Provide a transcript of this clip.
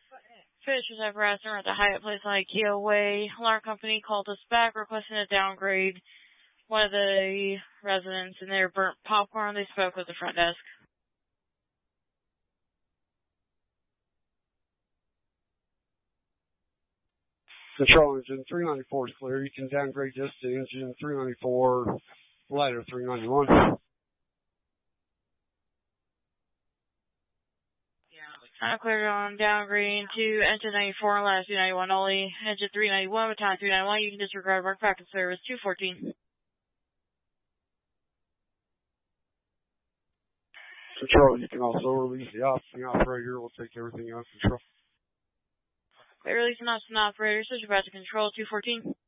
Fishers have harassment at the Hyatt Place on IKEA Way. Alarm company called us back requesting a downgrade. One of the residents in there burnt popcorn. They spoke with the front desk. Control engine 394 is clear. You can downgrade this to engine 394, ladder 391. I'm clear on downgrading to engine 94 and ladder 291 only. Engine 391 with time 391. You can disregard work back in service 214. Control, you can also release the ops. The operator will take everything out of control. Releasing ops and operator. Switch back to control 214.